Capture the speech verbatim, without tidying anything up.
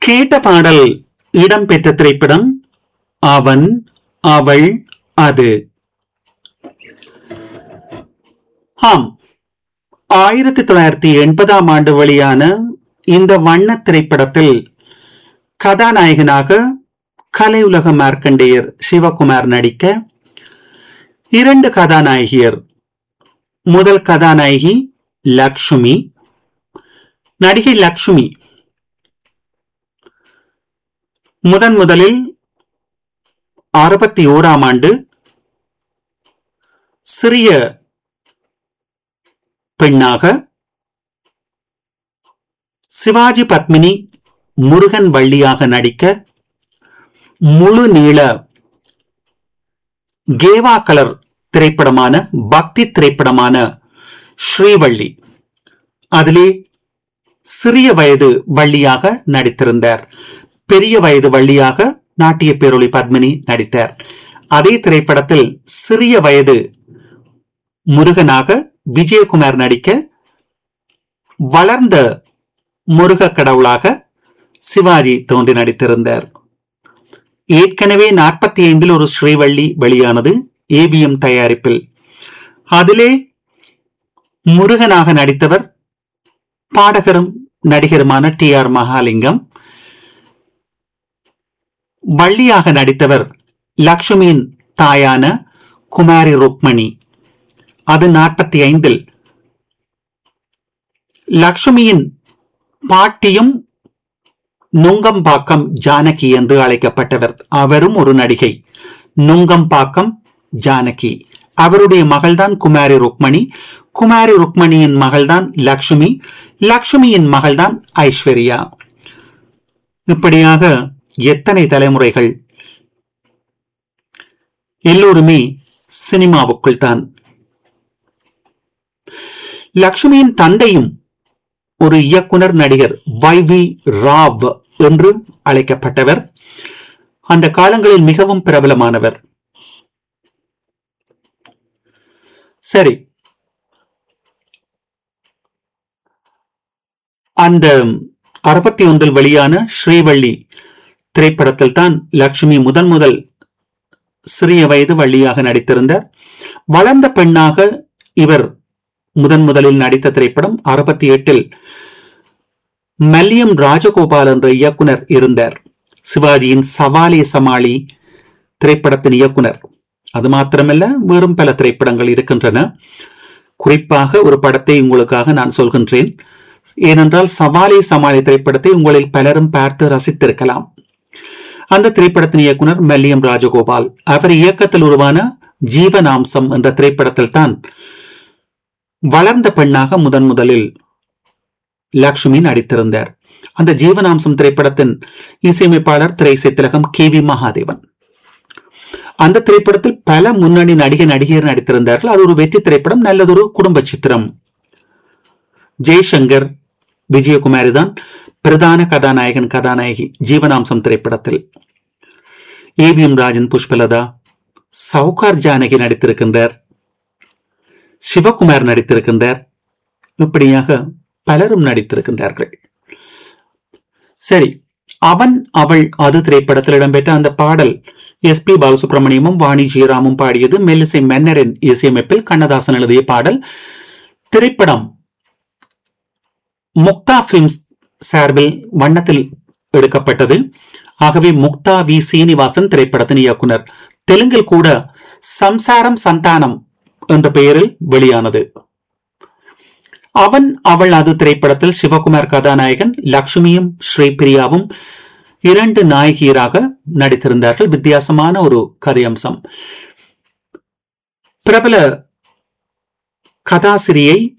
கேட்ட பாடல் இடம்பெற்ற திரைப்படம் அவன், அவள், அது. ஆம், ஆயிரத்தி தொள்ளாயிரத்தி எண்பதாம் ஆண்டு வெளியான இந்த வண்ண திரைப்படத்தில் கதாநாயகனாக கலையுலக மார்க்கண்டேயர் சிவகுமார் நடிக்க இரண்டு கதாநாயகியர். முதல் கதாநாயகி லக்ஷ்மி. நடிகை லக்ஷ்மி முதன் முதலில் அறுபத்தி ஓராம் ஆண்டு சிறிய பெண்ணாக சிவாஜி பத்மினி முருகன் வள்ளியாக நடிக்க முழு நீள கேவா கலர் திரைப்படமான பக்தி திரைப்படமான ஸ்ரீவள்ளி, அதிலே சிறிய வயது வள்ளியாக நடித்திருந்தார். பெரிய வயது வள்ளியாக நாட்டிய பேரொளி பத்மினி நடித்தார். அதே திரைப்படத்தில் சிறிய வயது முருகனாக விஜயகுமார் நடிக்க, வளர்ந்த முருக கடவுளாக சிவாஜி தோன்றி நடித்திருந்தார். ஏற்கனவே நாற்பத்தி ஐந்தில் ஒரு ஸ்ரீவள்ளி வெளியானது ஏவிஎம் தயாரிப்பில். அதிலே முருகனாக நடித்தவர் பாடகரும் நடிகருமான டி ஆர் மகாலிங்கம். வள்ளியாக நடித்தவர் லக்ஷ்மியின் தாயான குமாரி ருக்மணி. அது நாற்பத்தி ஐந்தில். லக்ஷ்மியின் பாட்டியும் நுங்கம்பாக்கம் ஜானகி என்று அழைக்கப்பட்டவர். அவரும் ஒரு நடிகை. நுங்கம்பாக்கம் ஜானகி. அவருடைய மகள்தான் குமாரி ருக்மணி. குமாரி ருக்மணியின் மகள்தான் லக்ஷ்மி. லக்ஷ்மியின் மகள்தான் ஐஸ்வர்யா. இப்படியாக எத்தனை தலைமுறைகள்! எல்லோருமே சினிமாவுக்குள் தான். லக்ஷ்மியின் தந்தையும் ஒரு இயக்குனர் நடிகர் வை வி ராவ் என்று அழைக்கப்பட்டவர். அந்த காலங்களில் மிகவும் பிரபலமானவர். சரி, அந்த அறுபத்தி ஒன்றில் வெளியான ஸ்ரீவள்ளி திரைப்படத்தில் தான் லக்ஷ்மி முதன் முதல் சிறிய வயது வள்ளியாக நடித்திருந்தார். வளர்ந்த பெண்ணாக இவர் முதன் முதலில் நடித்த திரைப்படம் அறுபத்தி எட்டில் மல்லியம் ராஜகோபால் என்ற இயக்குனர் இருந்தார். சிவாஜியின் சவாலே சமாளி திரைப்படத்தின் இயக்குனர். அது மாத்திரமல்ல, வேறும் பல திரைப்படங்கள் இருக்கின்றன. குறிப்பாக ஒரு படத்தை உங்களுக்காக நான் சொல்கின்றேன். ஏனென்றால் சவாலே சமாளி திரைப்படத்தை உங்களில் பலரும் பார்த்து ரசித்திருக்கலாம். அந்த திரைப்படத்தின் இயக்குனர் மல்லியம் ராஜகோபால். அவர் இயக்கத்தில் உருவான ஜீவனாம்சம் என்ற திரைப்படத்தில் தான் வளர்ந்த பெண்ணாக முதன் முதலில் லக்ஷ்மி நடித்திருந்தார். அந்த ஜீவனாம்சம் திரைப்படத்தின் இசையமைப்பாளர் திரைசை திலகம் கே வி மகாதேவன். அந்த திரைப்படத்தில் பல முன்னணி நடிகை நடிகர் நடித்திருந்தார்கள். அது ஒரு வெற்றி திரைப்படம், நல்லதொரு குடும்ப சித்திரம். ஜெய்சங்கர், விஜயகுமாரி தான் பிரதான கதாநாயகன் கதாநாயகி ஜீவனாம்சம் திரைப்படத்தில். ஏவிஎம் ராஜன், புஷ்பலதா, சவுகார் ஜானகி நடித்திருக்கின்றார். சிவகுமார் நடித்திருக்கின்றார். இப்படியாக பலரும் நடித்திருக்கின்றார்கள். சரி, அவன், அவள், அது திரைப்படத்தில் இடம்பெற்ற அந்த பாடல் எஸ் பி பாலசுப்ரமணியமும் வாணி ஜெயராமும் பாடியது. மெல்லிசை மன்னரின் இசையமைப்பில் கண்ணதாசன் எழுதிய பாடல். திரைப்படம் முக்தா பிலிம்ஸ் சார்பில் வண்ணத்தில் எடுக்கப்பட்டது. ஆகவே முக்தா வி சீனிவாசன் திரைப்படத்தின் இயக்குனர். தெலுங்கில் கூட சம்சாரம் சந்தானம் என்ற பெயரில் வெளியானது. அவன், அவள், அது திரைப்படத்தில் சிவகுமார் கதாநாயகன், லக்ஷ்மியும் ஸ்ரீபிரியாவும் இரண்டு நாயகியராக நடித்திருந்தார்கள். வித்தியாசமான ஒரு கதையம்சம். பிரபல கதாசிரியை